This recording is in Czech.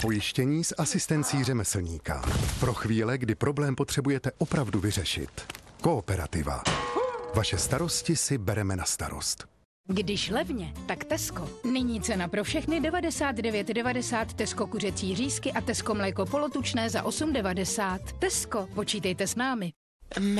Pojištění s asistencí řemeslníka. Pro chvíle, kdy problém potřebujete opravdu vyřešit. Kooperativa. Vaše starosti si bereme na starost. Když levně, tak Tesco. Nyní cena pro všechny 99,90 Tesco kuřecí řízky a Tesco mléko polotučné za 8,90. Tesco, počítejte s námi.